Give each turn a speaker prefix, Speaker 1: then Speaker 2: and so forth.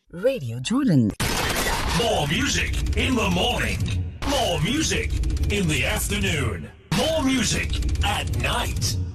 Speaker 1: Radio Jordan.
Speaker 2: More music in the morning. More music in the afternoon. More music at night.